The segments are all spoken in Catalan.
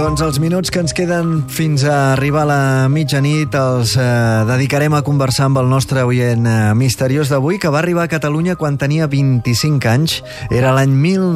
Doncs els minuts que ens queden fins a arribar a la mitjanit els dedicarem a conversar amb el nostre oient misteriós d'avui, que va arribar a Catalunya quan tenia 25 anys. Era l'any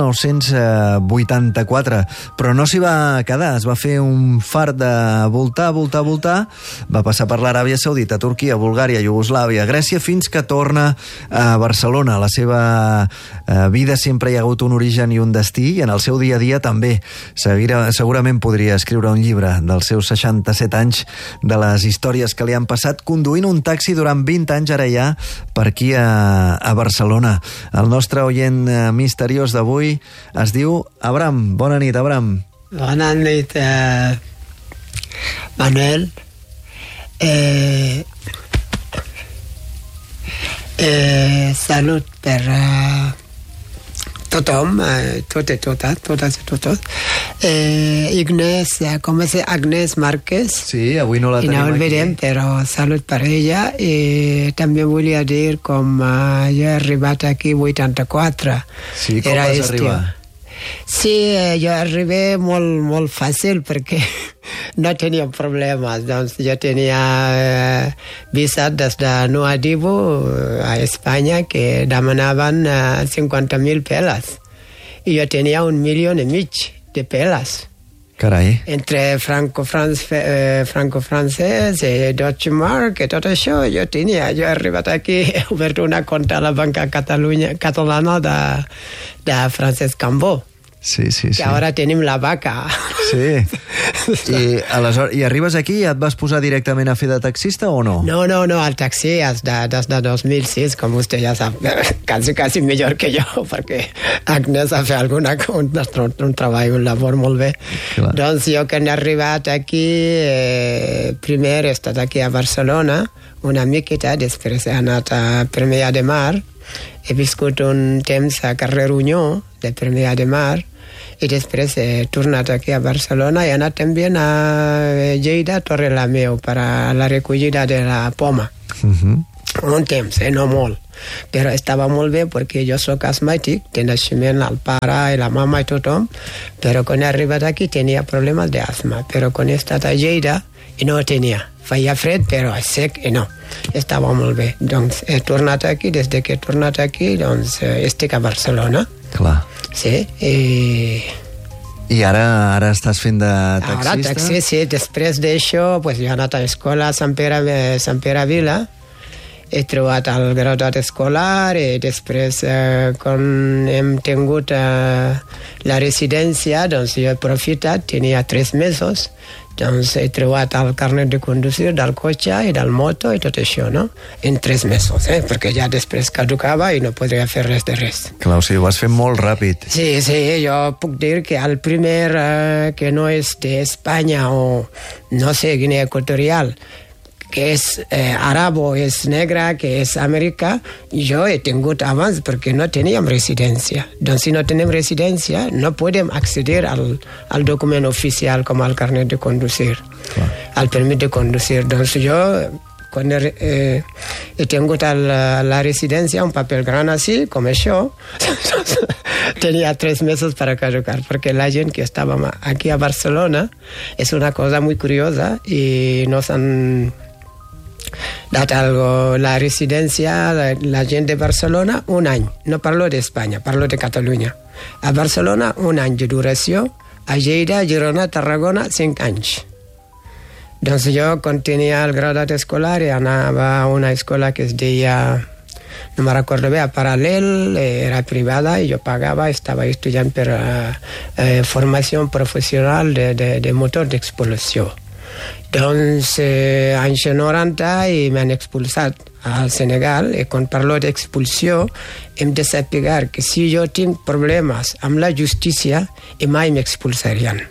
1984, però no s'hi va quedar. Es va fer un fart de voltar. Va passar per l'Aràbia Saudita, Turquia, Bulgària, Iugoslàvia, Grècia, fins que torna a Barcelona. La seva vida sempre hi ha hagut un origen i un destí, i en el seu dia a dia també. Segurament podria escriure un llibre dels seus 67 anys, de les històries que li han passat conduint un taxi durant 20 anys, ara ja, per aquí a Barcelona. El nostre oient misteriós d'avui es diu Abram. Bona nit, Abram. Bona nit, Manuel. Salut per tothom, totes. Agnès, com és Agnès Márquez? Sí, avui no la tenim aquí. I no el veiem, però salut per ella. I també volia dir com jo he arribat aquí 84. Sí, com vas arribar? Sí, jo arribé molt fàcil perquè no tenia problemes. Doncs jo tenia visat des de Nouadhibou a Espanya, que demanaven 50.000 peles. I jo tenia 1,5 milió de peles. Carai. Entre franco-francès i Deutsche Mark i tot això jo tenia. Jo he arribat aquí, he obert una compte a la banca catalana de Francesc Cambó. Sí. Que ara tenim la vaca. Sí. I arribes aquí i et vas posar directament a fer de taxista o no? No, el taxi és des de 2006, com vostè ja sap, quasi millor que jo, perquè Agnès ha fet un treball, un labor molt bé. Clar. Doncs jo que he arribat aquí, primer he estat aquí a Barcelona, una miqueta, després he anat a Premià de Mar, he viscut un temps a carrer Unió de Premià de Mar, i després he tornat aquí a Barcelona i he anat també a Lleida, Torrelameu, per a la recollida de la poma. Un temps, no molt. Però estava molt bé perquè jo soc asmàtic, de naixement el pare i la mama i tothom, però quan he arribat aquí tenia problemes d'asma. Però quan he estat a Lleida i no ho tenia. Feia fred, però sec i no. Estava molt bé. Doncs he tornat aquí, des que he tornat aquí, doncs estic a Barcelona. Clar. Sí, I ara estàs fent de taxista? Ara taxi, sí. Després d'això, pues, jo he anat a l'escola a Sant Pere Vila, he trobat el graduat escolar i després, quan hem tingut la residència, doncs jo he aprofitat, tenia 3 mesos, doncs he trobat el carnet de conduir del cotxe i del moto i tot això, no? En 3 mesos, perquè ja després caducava i no podria fer res de res. Clar, o sigui, ho has fet molt ràpid. Sí, jo puc dir que el primer que no és d'Espanya o, no sé, Guinea Equatorial, que és arabo, és negre, que és Amèrica, jo he tingut abans perquè no teníem residència. Doncs si no tenim residència, no podem accedir al document oficial com el carnet de conduir, al permís de conduir. Doncs jo, quan he tingut la residència, un paper gran així, com això, tenia 3 mesos per caducar, perquè la gent que estava aquí a Barcelona és una cosa molt curiosa i no s'han dat la residència, la gent de Barcelona, 1 any. No parlo d'Espanya, parlo de Catalunya. A Barcelona, 1 any de duració. A Lleida, Girona, Tarragona, 5 anys. Doncs jo, quan tenia el graduat escolar, anava a una escola que es deia, no me recordo bé, a Paral·lel, era privada, i jo pagava, estava estudiant per formació professional de motor d'explosió. Doncs anys 90 i m'han expulsat al Senegal, i quan parlo d'expulsió hem de saber que si jo tinc problemes amb la justícia mai m'expulsarien.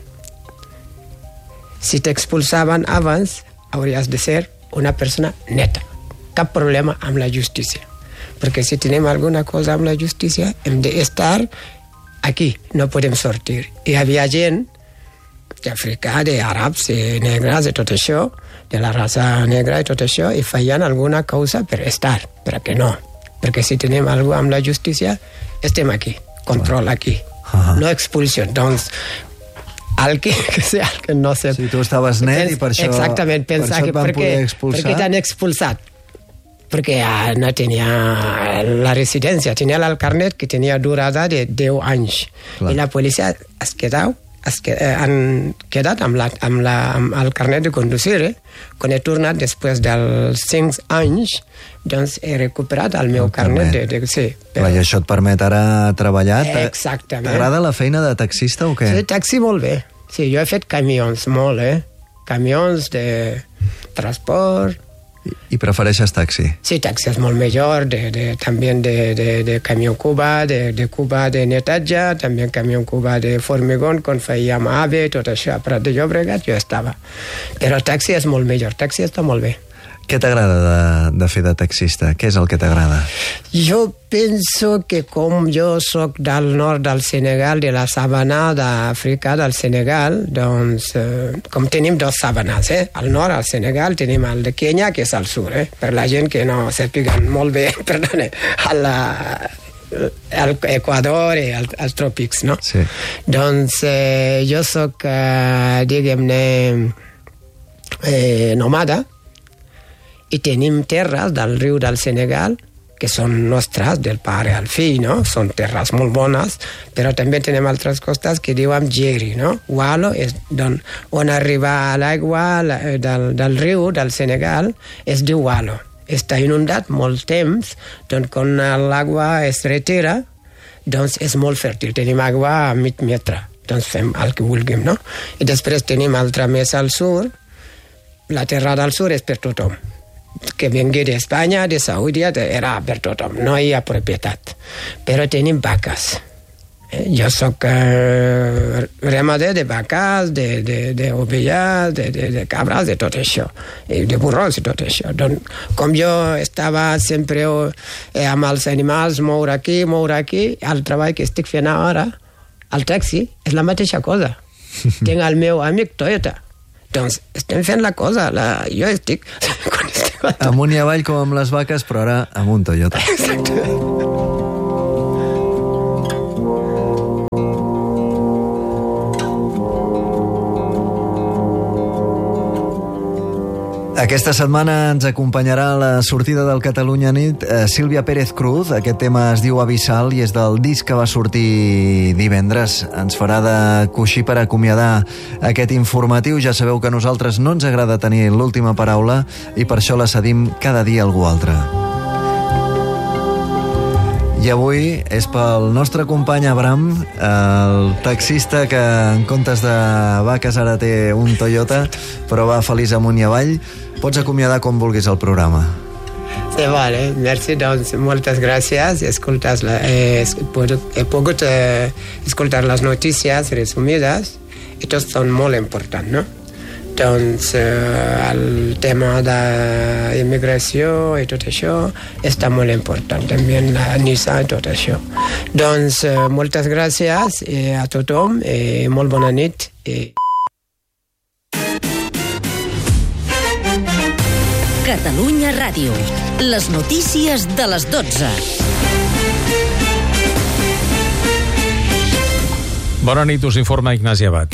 Si t'expulsaven abans hauries de ser una persona neta, cap problema amb la justícia, perquè si tenim alguna cosa amb la justícia hem d'estar aquí, no podem sortir. Hi havia gent d'Àfrica, d'àrabs, de negres, de tot això, de la raça negra i tot això, i feien alguna cosa per estar, perquè no. Perquè si tenim alguna cosa amb la justícia, estem aquí, control aquí, no expulsió. Doncs alguien que no sé. Sí, tu estaves net i per això, exactament, pensar que poder expulsar. perquè t'han expulsat. Perquè no tenia la residència, tenia el carnet que tenia durada de 10 anys. Clar. I la policia han quedat amb el carnet de conduir. Quan he tornat després dels 5 anys, doncs he recuperat el meu carnet. Sí, però... I això et permet ara treballar? Exactament. T'agrada la feina de taxista o què? Sí, taxi molt bé. Sí, jo he fet camions molt, Camions de transport. I prefereixes taxi? Sí, taxi és molt millor, també de camió Cuba, de Cuba de netatge, també camió Cuba de formigón, quan fèiem AVE, tot això, a Prat de Llobregat, jo estava. Però taxi és molt millor, taxi està molt bé. Què t'agrada de fer de taxista? Què és el que t'agrada? Jo penso que com jo sóc del nord del Senegal, de la sabana d'Àfrica del Senegal, doncs com tenim 2 sabanes, al nord, al Senegal, tenim el de Kenya, que és al sud, per la gent que no sàpiguen molt bé, perdona, a l'Equador i als tròpics, no? Sí. Doncs jo sóc, diguem-ne, nòmada, i tenim terres del riu del Senegal, que són nostres, del pare al fill, no? Són terres molt bones, però també tenim altres costes que diuen Djeri, no? Walo és on arriba l'aigua del riu del Senegal, es diu Walo. Està inundat molt temps, doncs quan l'aigua es retira, doncs és molt fèrtil, tenim aigua a mig metre, doncs fem el que vulguem, no? I després tenim altra més al sud, la terra del sud és per tothom. Que vingui d'Espanya, de Saúdia, era per tothom, no hi ha propietat. Però tenim vaques. Jo sóc ramader de vaques, d'ovelles, de cabres, de tot això, de burros i tot això. Doncs, com jo estava sempre amb els animals, moure aquí, el treball que estic fent ara, el taxi, és la mateixa cosa. Tinc el meu amic Toyota. Doncs estem fent la cosa, jo estic... Amunt i avall com amb les vaques, però ara amb un Toyota. Exactament. Aquesta setmana ens acompanyarà a la sortida del Catalunya Nit Sílvia Pérez Cruz. Aquest tema es diu Abissal i és del disc que va sortir divendres. Ens farà de coixí per acomiadar aquest informatiu. Ja sabeu que a nosaltres no ens agrada tenir l'última paraula i per això la cedim cada dia a algú altre. I avui és pel nostre company Abraham, el taxista que en comptes de vaques ara té un Toyota, però va feliç amunt i avall. Pots acomiadar com vulguis el programa. Sí, vale. Merci, doncs, moltes gràcies. He pogut escoltar les notícies resumides i tot són molt importants, no? Doncs el tema d'immigració i tot això està molt important, també la Nissan i tot això. Doncs moltes gràcies a tothom i molt bona nit. Catalunya Ràdio. Les notícies de les 12. Bona nit, us informa Ignasi Abad.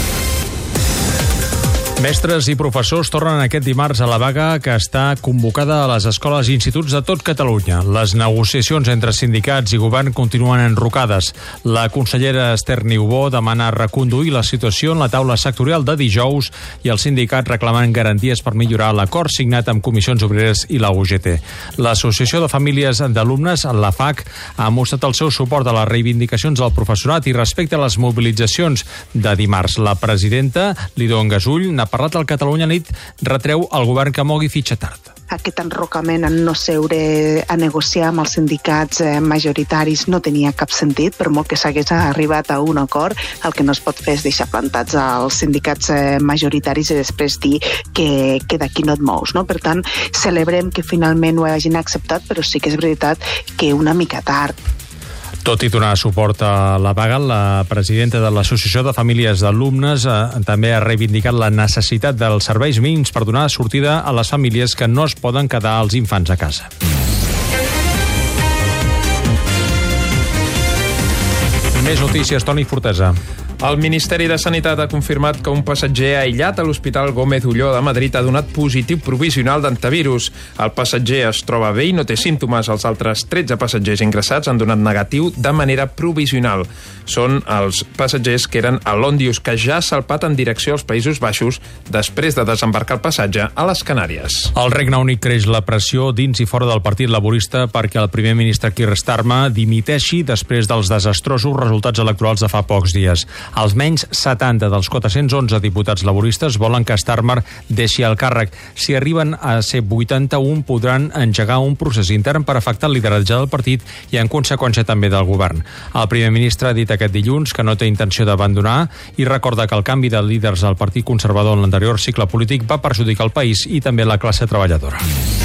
Mestres i professors tornen aquest dimarts a la vaga que està convocada a les escoles i instituts de tot Catalunya. Les negociacions entre sindicats i govern continuen enrocades. La consellera Esther Niubó demana reconduir la situació en la taula sectorial de dijous i els sindicats reclamen garanties per millorar l'acord signat amb Comissions Obreres i la UGT. L'Associació de Famílies d'Alumnes, la FAC, ha mostrat el seu suport a les reivindicacions del professorat i respecte a les mobilitzacions de dimarts. La presidenta, Lidó Engasull, n'ha parlat al Catalunya Nit, retreu al govern que mogui fitxa tard. Aquest enrocament en no seure a negociar amb els sindicats majoritaris no tenia cap sentit, per molt que s'hagués arribat a un acord. El que no es pot fer és deixar plantats als sindicats majoritaris i després dir que d'aquí no et mous, no? Per tant, celebrem que finalment ho hagin acceptat, però sí que és veritat que una mica tard. Tot i donar suport a la vaga, la presidenta de l'Associació de Famílies d'Alumnes també ha reivindicat la necessitat dels serveis mínims per donar sortida a les famílies que no es poden quedar els infants a casa. Més notícies, Toni Fortesa. El Ministeri de Sanitat ha confirmat que un passatger aïllat a l'Hospital Gómez Ulló de Madrid ha donat positiu provisional d'antivirus. El passatger es troba bé i no té símptomes. Els altres 13 passatgers ingressats han donat negatiu de manera provisional. Són els passatgers que eren a l'Òndius, que ja ha salpat en direcció als Països Baixos després de desembarcar el passatge a les Canàries. Al Regne Unit creix la pressió dins i fora del Partit Laborista perquè el primer ministre Keir Starmer dimiteixi després dels desastrosos resultats electorals de fa pocs dies. Almenys 70 dels 411 diputats laboristes volen que Starmer deixi el càrrec. Si arriben a ser 81, podran engegar un procés intern per afectar el lideratge del partit i, en conseqüència, també del govern. El primer ministre ha dit aquest dilluns que no té intenció d'abandonar i recorda que el canvi de líders al Partit Conservador en l'anterior cicle polític va perjudicar el país i també la classe treballadora.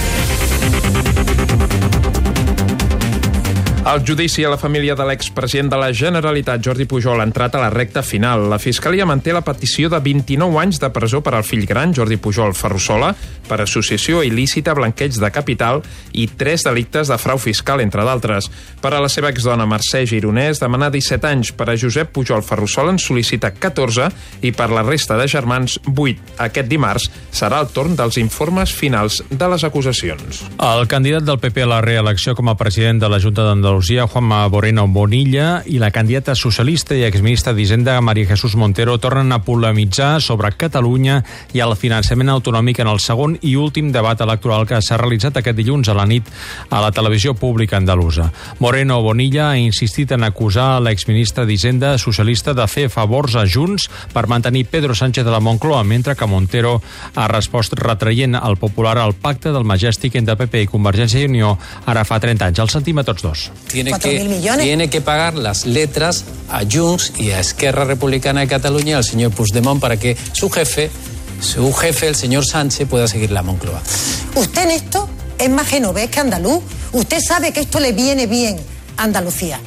El judici a la família de l'expresident de la Generalitat, Jordi Pujol, ha entrat a la recta final. La Fiscalia manté la petició de 29 anys de presó per al fill gran, Jordi Pujol Ferrusola, per associació il·lícita, blanqueig de capital i 3 delictes de frau fiscal, entre d'altres. Per a la seva exdona, Mercè Gironès, demanar 17 anys. Per a Josep Pujol Ferrusola en sol·licita 14 i per la resta de germans 8. Aquest dimarts serà el torn dels informes finals de les acusacions. El candidat del PP a la reelecció com a president de la Junta d'Andalusia, Juanma Moreno Bonilla, i la candidata socialista i exministra d'Hisenda, María Jesús Montero, tornen a polemitzar sobre Catalunya i el finançament autonòmic en el segon i últim debat electoral que s'ha realitzat aquest dilluns a la nit a la televisió pública andalusa. Moreno Bonilla ha insistit en acusar l'exministra d'Hisenda socialista de fer favors a Junts per mantenir Pedro Sánchez de la Moncloa, mentre que Montero ha respost retraient al Popular al pacte del Majestic entre PP i Convergència i Unió ara fa 30 anys. El sentim a tots dos. Tiene que pagar las letras a Junts y a Esquerra Republicana de Cataluña al señor Puigdemont para que su jefe, el señor Sánchez, pueda seguir la Moncloa. Usted en esto es más genovés que andaluz. Usted sabe que esto le viene bien a Andalucía.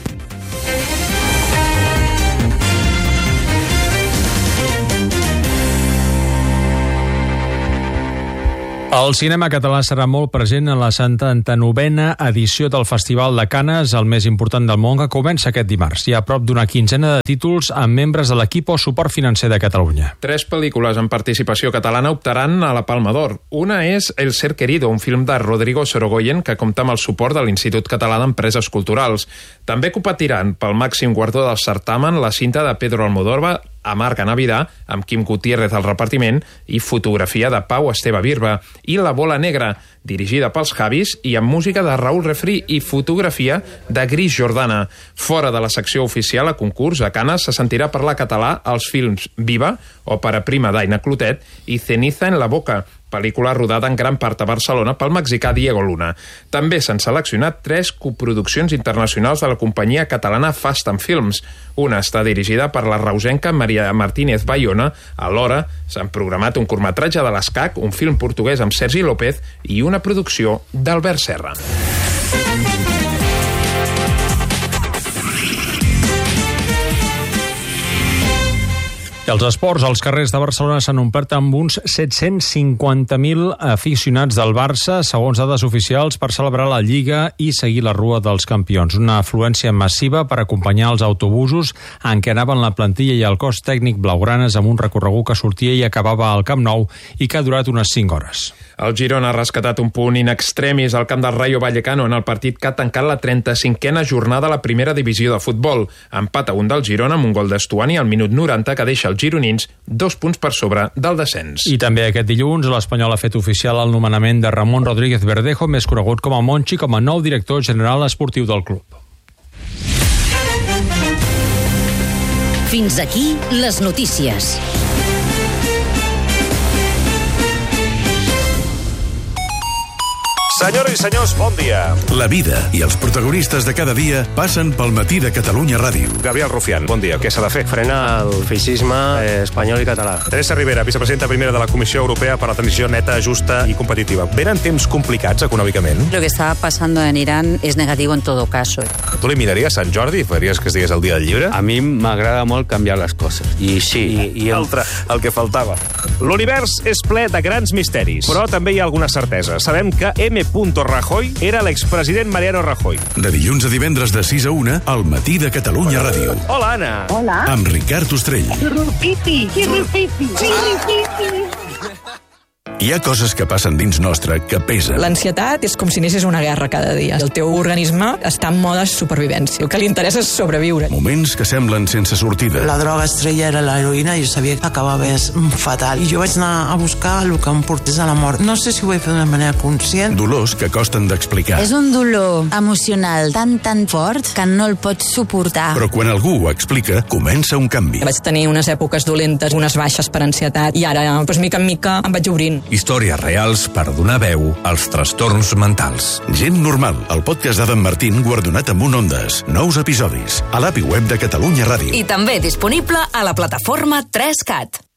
El cinema català serà molt present en la 79a edició del Festival de Canes, el més important del món, que comença aquest dimarts. Hi ha prop d'una quinzena de títols amb membres de l'equip o suport financer de Catalunya. 3 pel·lícules en participació catalana optaran a la Palma d'Or. Una és El ser querido, un film de Rodrigo Sorogoyen que compta amb el suport de l'Institut Català d'Empreses Culturals. També competiran pel màxim guardó del certamen la cinta de Pedro Almodóvar, Amarga Navidad, amb Quim Gutiérrez al repartiment, i fotografia de Pau Esteve Birba, i La bola negra, dirigida pels Javis i amb música de Raúl Refri i fotografia de Gris Jordana. Fora de la secció oficial a concurs, a Canes se sentirà parlar català als films Viva, òpera prima d'Aina Clotet, i Ceniza en la boca, pel·lícula rodada en gran part a Barcelona pel mexicà Diego Luna. També s'han seleccionat 3 coproduccions internacionals de la companyia catalana Fast and Films. Una està dirigida per la reusenca Maria Martínez Bayona. Alhora s'han programat un curtmetratge de l'Escac, un film portuguès amb Sergi López i una producció d'Albert Serra. I els esports, als carrers de Barcelona s'han omplert amb uns 750.000 aficionats del Barça, segons dades oficials, per celebrar la Lliga i seguir la Rua dels Campions. Una afluència massiva per acompanyar els autobusos en què anaven la plantilla i el cos tècnic blaugranes amb un recorregut que sortia i acabava al Camp Nou i que ha durat unes 5 hores. El Girona ha rescatat un punt in extremis al camp del Rayo Vallecano en el partit que ha tancat la 35a jornada a la primera divisió de futbol. Empat a 1 del Girona amb un gol d'Estuani al minut 90 que deixa els gironins 2 punts per sobre del descens. I també aquest dilluns l'Espanyol ha fet oficial el nomenament de Ramon Rodríguez Verdejo, més conegut com a Monchi, com a nou director general esportiu del club. Fins aquí les notícies. Senyores i senyors, bon dia. La vida i els protagonistes de cada dia passen pel matí de Catalunya Ràdio. Gabriel Rufián, bon dia. Què s'ha de fer? Frenar el feixisme espanyol i català. Teresa Rivera, vicepresidenta primera de la Comissió Europea per a la Transició Neta, Justa y Competitiva. ¿Venen temps complicats econòmicament? Lo que está pasando en Irán es negativo en todo caso. Tu li miraries Sant Jordi? Faries que estigués el dia del llibre? A mi m'agrada molt canviar les coses. I sí. Altre, el que faltava. L'univers és ple de grans misteris, però també hi ha alguna certesa. Sabem que M. Rajoy era l'expresident Mariano Rajoy. De dilluns a divendres de 6 a 1, al Matí de Catalunya Ràdio. Hola, Anna. Hola. Amb Ricard Ostrell. Xurrupipi. Hi ha coses que passen dins nostre que pesen. L'ansietat és com si anessis a una guerra cada dia. El teu organisme està en mode supervivència. El que li interessa és sobreviure. Moments que semblen sense sortida. La droga estrella era l'heroïna i jo sabia que acabava fatal. I jo vaig anar a buscar el que em portés a la mort. No sé si ho vaig fer d'una manera conscient. Dolors que costen d'explicar. És un dolor emocional tan fort que no el pots suportar. Però quan algú ho explica, comença un canvi. Vaig tenir unes èpoques dolentes, unes baixes per ansietat, i ara, mica en mica, em vaig obrint. Històries reals per donar veu als trastorns mentals. Gent normal, el podcast d'Adam Martín guardonat amb un Ondes. Nous episodis a l'app i web de Catalunya Ràdio. I també disponible a la plataforma 3CAT.